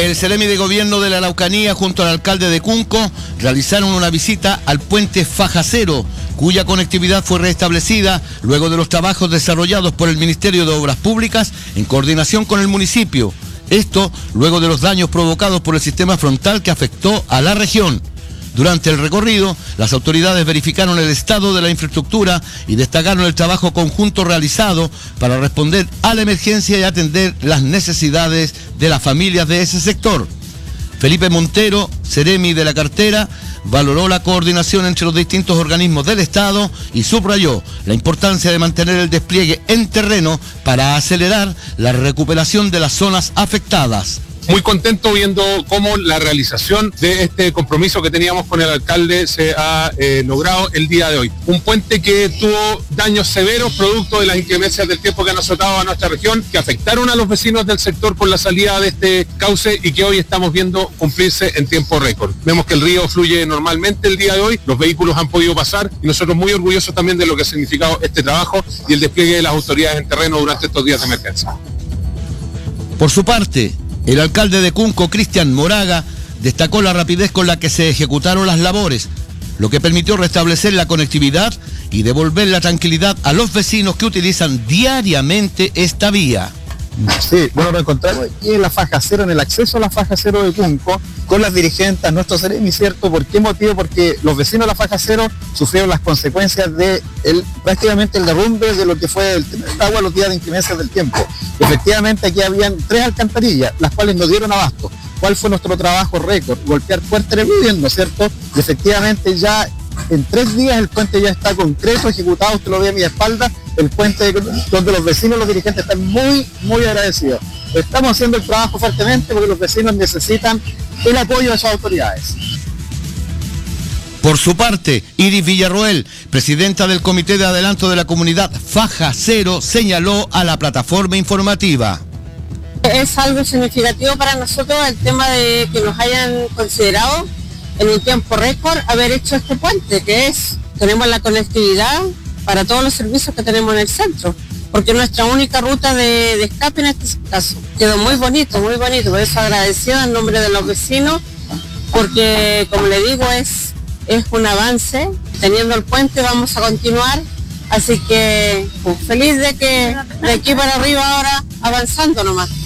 El Ceremi de Gobierno de la Araucanía junto al alcalde de Cunco realizaron una visita al puente Fajacero, cuya conectividad fue restablecida luego de los trabajos desarrollados por el Ministerio de Obras Públicas en coordinación con el municipio. Esto luego de los daños provocados por el sistema frontal que afectó a la región. Durante el recorrido, las autoridades verificaron el estado de la infraestructura y destacaron el trabajo conjunto realizado para responder a la emergencia y atender las necesidades de las familias de ese sector. Felipe Montero, Ceremi de la cartera, valoró la coordinación entre los distintos organismos del Estado y subrayó la importancia de mantener el despliegue en terreno para acelerar la recuperación de las zonas afectadas. Muy contento viendo cómo la realización de este compromiso que teníamos con el alcalde se ha logrado el día de hoy. Un puente que tuvo daños severos producto de las inclemencias del tiempo que han azotado a nuestra región, que afectaron a los vecinos del sector por la salida de este cauce y que hoy estamos viendo cumplirse en tiempo récord. Vemos que el río fluye normalmente el día de hoy, los vehículos han podido pasar y nosotros muy orgullosos también de lo que ha significado este trabajo y el despliegue de las autoridades en terreno durante estos días de emergencia. Por su parte, el alcalde de Cunco, Cristian Moraga, destacó la rapidez con la que se ejecutaron las labores, lo que permitió restablecer la conectividad y devolver la tranquilidad a los vecinos que utilizan diariamente esta vía. Sí, bueno, nos encontramos aquí en la faja cero, en el acceso a la faja cero de Cunco, con las dirigentes, nuestro Ceremi, ¿cierto? ¿Por qué motivo? Porque los vecinos de la faja cero sufrieron las consecuencias de prácticamente el derrumbe de lo que fue el agua los días de inclemencias del tiempo. Efectivamente, aquí habían 3 alcantarillas, las cuales nos dieron abasto. ¿Cuál fue nuestro trabajo récord? Golpear fuerte el viviendo, ¿cierto? Y efectivamente ya en 3 días el puente ya está concreto, ejecutado, usted lo ve a mi espalda, el puente donde los vecinos y los dirigentes están muy, muy agradecidos. Estamos haciendo el trabajo fuertemente porque los vecinos necesitan el apoyo de sus autoridades. Por su parte, Iris Villarroel, presidenta del Comité de Adelanto de la Comunidad Faja Cero, señaló a la plataforma informativa. Es algo significativo para nosotros el tema de que nos hayan considerado en un tiempo récord haber hecho este puente, tenemos la conectividad para todos los servicios que tenemos en el centro, porque es nuestra única ruta de escape en este caso. Quedó muy bonito, por eso agradecido en nombre de los vecinos, porque como le digo es un avance. Teniendo el puente vamos a continuar, así que feliz de que de aquí para arriba ahora avanzando nomás.